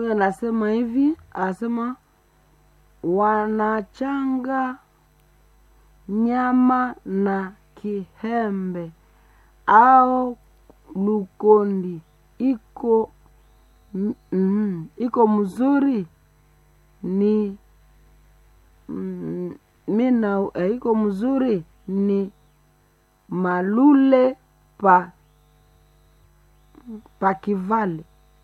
Huyo anasema hivi, anasema wanachanga nyama na kihembe au lukondi iko mzuri ni mina iko mzuri ni malule pa Kivale.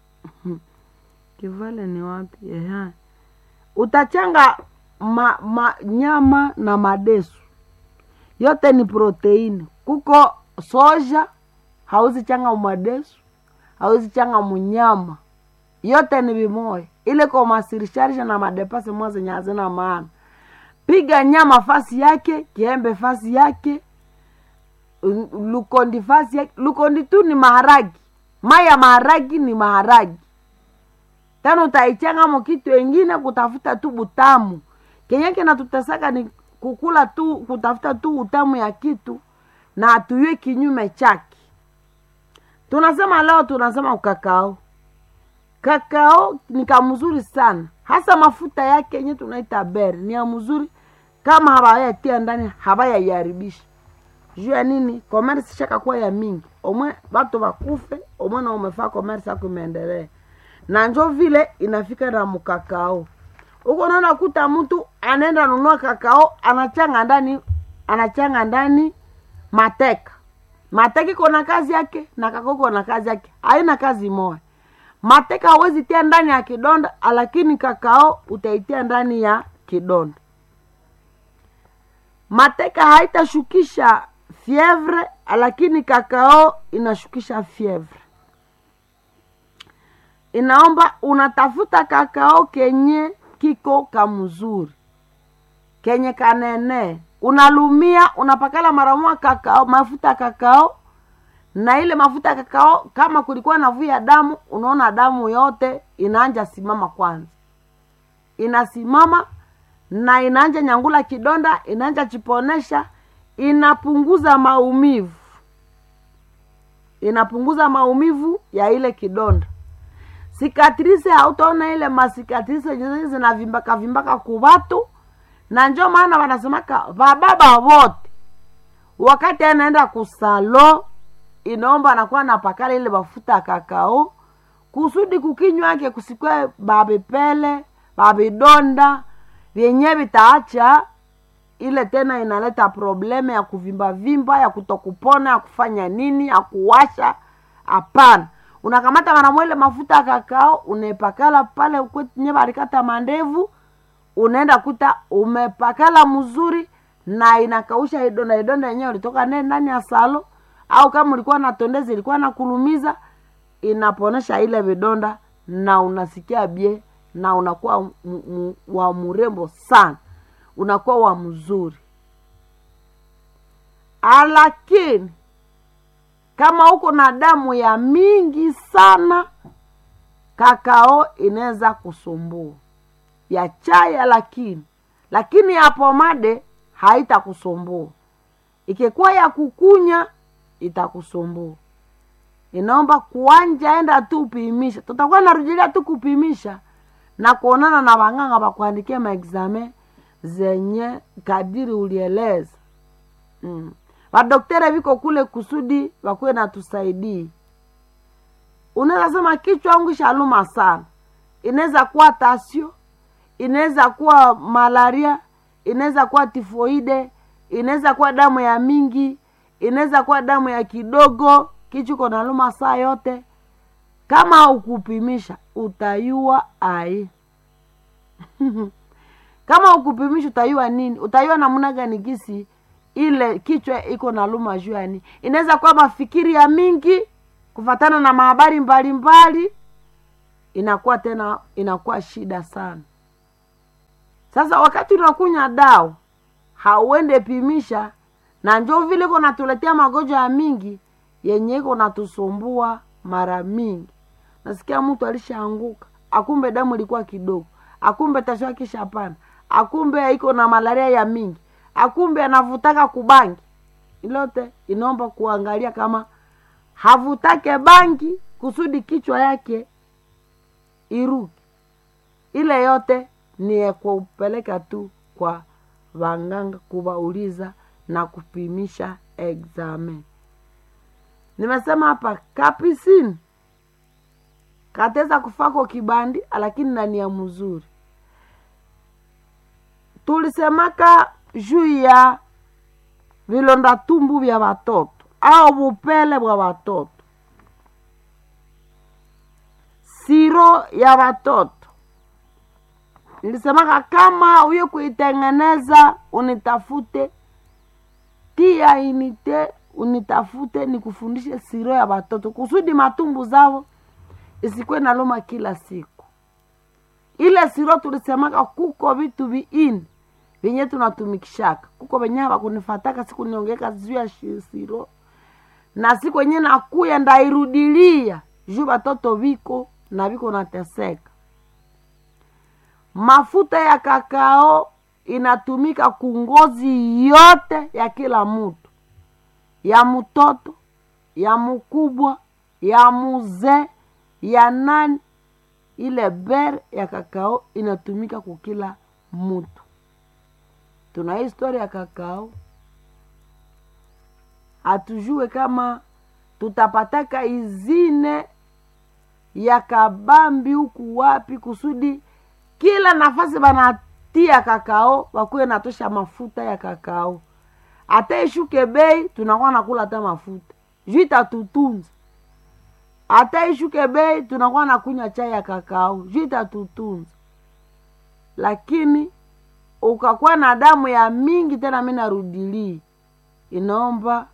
Kivale ni wapi? Utachanga nyama na madesu, yote ni proteini. Kuko soja, hauzi changa madesu, hauzi changa munyama, yote ni bimoya. Ile kwa masirisharisha na madepase mwaze nyaze na maana. Piga nyama fasi yake, kiembe fasi yake, lukondi fasi yake. Lukondi tu ni maharagi, maya maharagi ni maharagi. Tano utaichanga mo kitu wengine kutafuta tu butamu. Kenyake na tutasaka ni kukula tu, kutafuta tu utamu ya kitu na atuwe kinyume chake. Tunasema leo tunasema kakao. Kakao ni kamuzuri sana. Hasa mafuta yake yenye tunaita berry ni ya mzuri, kama habaya tia ndani habaya yaribisha. Jua nini? Commerce shaka kwa ya mingi. Omwe watu wakufe, omwe na umefaa commerce yako imeendelea. Na njo vile inafika na mukakao. Uko naona kuta mtu anaenda nunua kakao, anachanga ndani mateka. Mateka iko na kazi yake na kakao iko na kazi yake. Haina kazi moja. Mateka hawezi tia ndani ya kidonda, lakini kakao utaitia ndani ya kidonda. Mateka haitashukisha fievre, lakini kakao inashukisha fievre. Inaomba unatafuta kakao kenye kiko kamuzuri, kenye kanene. Unalumia, unapakala maramoja kakao, mafuta kakao. Na ile mafuta kakao, kama kulikuwa na vuja damu, unaona damu yote inaanja simama kwanza. Inasimama na inaanja nyangula kidonda, inaanja chiponesha, inapunguza maumivu. Inapunguza maumivu ya ile kidonda. Sikatrise hautaona ile masikatrise zinavimbaka kubatu. Na njo maana wanasemaka bababa wote wakati anaenda kusalo, inaomba anakuwa napakala ile mafuta kakao kusudi kukinywa yake kusikwe babepele, babidonda vyenye vitaacha ile tena inaleta probleme ya kuvimba vimba, ya kutokupona, ya kufanya nini, ya kuwasha. Hapana. Unakamata mwanamwele mafuta kakao, unepakala pale kwenye barikata mandevu, unaenda kuta umepakala mzuri na inakausha idonda yenyewe ulitoka ndani ya salo, au kama ulikuwa na tondezi ilikuwa na kulumiza, inaponesha ile vidonda na unasikia bie na unakuwa wa murembo sana, unakuwa wa mzuri. Lakini kama uko na damu ya mingi sana, kakao inaweza kusumbua. Ya chai lakini ya pomade haitakusumbua. Ikikuwa ya kukunya itakusumbua. Inaomba kuanja enda tu upimisha. Tutakuwa narudilia tu kupimisha na kuonana na wanganga bakuandikia maexame zenye kadiri ulieleza. Wadoktera viko kule kusudi wakuwe na tusaidii. Unaweza sema kichwa wangu shaluma sana. Inaweza kuwa tasio, inaweza kuwa malaria, inaweza kuwa tifoide, inaweza kuwa damu ya mingi, inaweza kuwa damu ya kidogo, kichwa kona luma saa yote. Kama ukupimisha utayua ai. Kama ukupimisha utayua nini? Utayua namna gani gisi ile kichwa iko na luma juani. Inaweza kuwa mafikiri ya mingi kufatana na mahabari mbalimbali, inakuwa tena inakuwa shida sana. Sasa wakati unakunya dawa hauende pimisha, na njoo vile kuna tuletea magonjwa ya mingi yenye iko natusumbua mara mingi. Nasikia mtu alishaanguka, akumbe damu ilikuwa kidogo, akumbe tashwa kisha pana, akumbe iko na malaria ya mingi, akumbe anavutaka kubangi. Ilote inaomba kuangalia kama havutake bangi kusudi kichwa yake iruki. Ile yote ni kupeleka tu kwa wanganga kubauliza na kupimisha examen. Nimesema hapa Capucine kateza kufako kibandi lakini ndani ya mzuri. Tulisemaka juu ya vilonda tumbu vya watoto au bupele bwa watoto. Siro ya watoto. Nilisemaka kama uye kuitengeneza unitafute, tia inite unitafute nikufundishe siro ya watoto kusudi matumbu zao isikuwe na loma kila siku. Ile siro tulisemaka kuko vitu viini venye tunatumikishaka. Kuko venye wakunifataka siku niongeka juu ya siro, na siku wenye nakuya ndairudilia juu watoto viko na viko nateseka. Mafuta ya kakao inatumika kungozi yote ya kila mtu, ya mtoto, ya mkubwa, ya mzee, ya nani. Ile ber ya kakao inatumika kukila mtu. Tuna historia ya kakao. Atujue kama tutapataka izine ya kabambi huku wapi kusudi kila nafasi banatia kakao wakuwe natosha mafuta ya kakao. Ata ishuke bei tunakuwa nakula hata mafuta. Juita tutunza. Ata ishuke bei tunakuwa nakunywa chai ya kakao. Juita tutunza. Lakini ukakuwa na damu ya mingi tena mimi narudili. Inaomba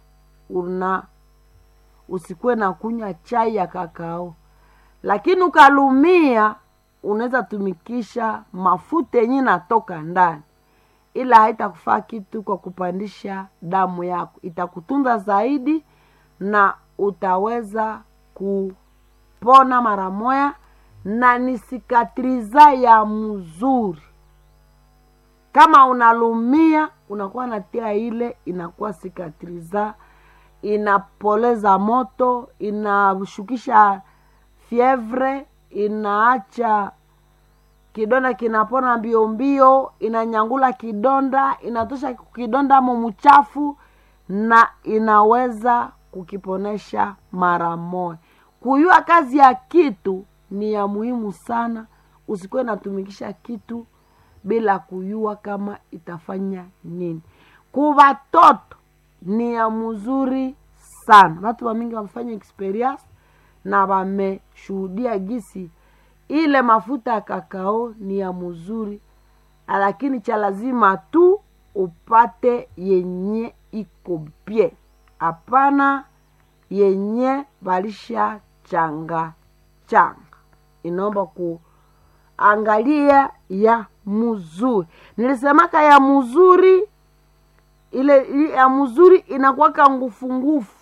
usikuwe na kunywa chai ya kakao. Lakini ukalumia unaweza tumikisha mafuta yenye natoka ndani. Ila haitakufaa kitu kwa kupandisha damu yako. Itakutunza zaidi na utaweza kupona mara moja, na ni sikatriza ya mzuri. Kama unalumia unakuwa natia ile inakuwa sikatriza, inapoleza moto, inashukisha fievre, inaacha kidonda kinapona mbio mbio, inanyangula kidonda, inatosha kidonda mchafu na inaweza kukiponesha mara moja. Kujua kazi ya kitu ni ya muhimu sana. Usikuwe natumikisha kitu bila kujua kama itafanya nini. Kwa watoto ni ya mzuri sana. Watu wa mingi wamefanya experience na wameshuhudia gisi ile mafuta ya kakao ni ya mzuri, lakini cha lazima tu upate yenye iko bie. Hapana yenye balisha changa. Inaomba kuangalia ya mzuri. Nilisemaka ya mzuri, ile ya mzuri inakuwa ngufu.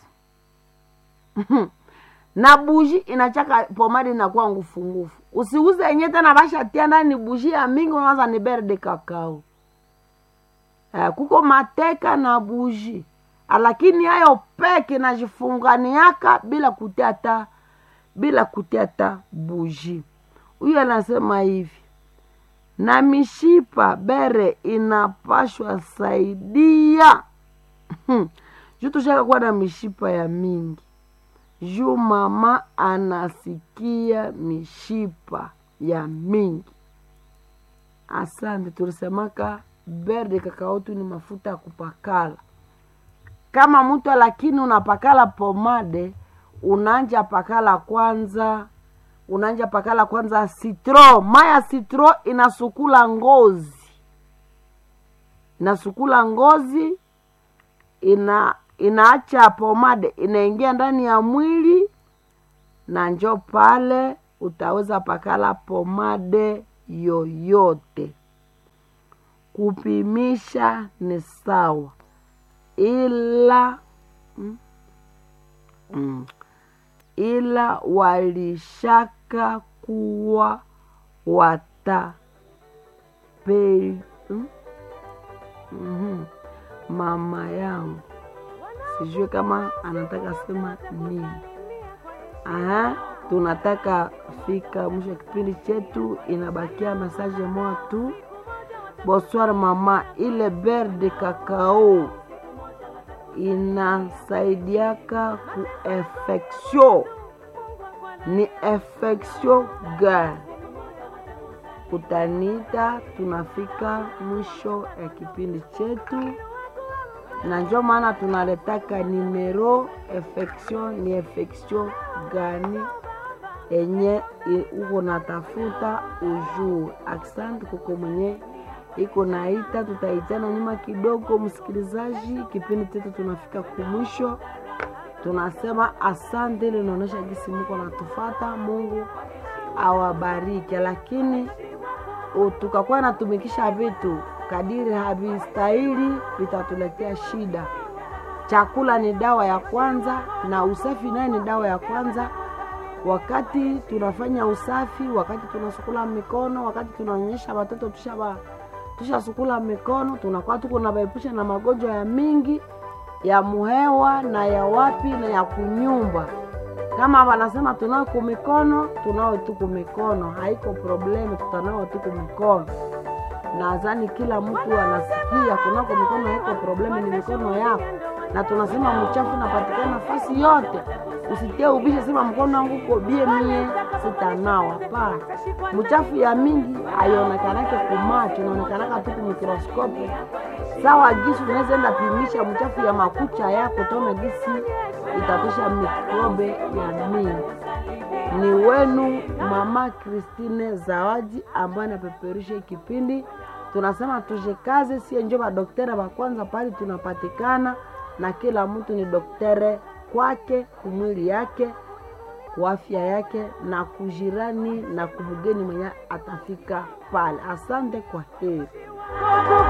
Na buji inachaka pomadi inakuwa ngufu. Usiuze yenye tena basha tia ndani buji ya mingi unaanza ni berde kakao. Kuko mateka na buji. Lakini hayo peke najifunganiaka bila kutia buji. Huyu anasema hivi: na mishipa bere inapashwa saidia. Juu tushaka kuwa na mishipa ya mingi. Juu mama anasikia mishipa ya mingi. Asante. Tulisemaka berde kakao tu ni mafuta ya kupakala. Kama mtu lakini unapakala pomade, unanja pakala kwanza citron. Maya citron inasukula ngozi. Inaacha pomade inaingia ndani ya mwili, na njo pale utaweza pakala pomade yoyote. Kupimisha ni sawa, ila walishaka kuwa watapeli. Mama yangu sijui kama anataka sema nini. tunataka fika mwisho kipindi chetu, inabakia message moja tu. Bonsoir mama, ile beurre de cacao inasaidiaka ku infection. Ni infection gani? Utanita, tunafika mwisho ya kipindi chetu. Na ndio maana tunaletaka numero infection ni infection gani enye uko natafuta ujue. Asante kuko mwenye iko naita, tutaitana nyuma kidogo msikilizaji. Kipindi chetu tunafika kumwisho. Tunasema asante, linaonesha gisi mko natufuata. Mungu awabariki. Lakini tukakuwa natumikisha vitu kadiri havistahili, vitatuletea shida. Chakula ni dawa ya kwanza na usafi naye ni dawa ya kwanza. Wakati tunafanya usafi, wakati tunasukula mikono, wakati tunaonyesha watoto tushasukula mikono, tunakuwa tuko na baepusha na magonjwa ya mingi ya muhewa na ya wapi na ya kunyumba. Kama wanasema tunao kumikono, tunao tu kumikono, haiko problemi, tutanao tu kumikono. Nadhani kila mtu anasikia kunao kumikono haiko problemi, ni mikono yako. Na tunasema mchafu napatikana nafasi yote. Usitie ubisha sema mkono wangu uko bie mie sitanawa. Hapana. Mchafu ya mingi haionekanake kumacho, inaonekanaka tu kwa mikroskopi. Sawa gisi unaweza enda pimisha mchafu ya makucha yako, tona gisi itatosha mikrobe ya mingi. Ni wenu Mama Christine Zawadi ambaye anapeperusha kipindi. Tunasema tujikaze, si ndio daktari wa kwanza pale tunapatikana, na kila mtu ni daktari kwake, kumwili yake, kwa afya yake, na kujirani na kumgeni mwenye atafika pale. Asante, kwa heri.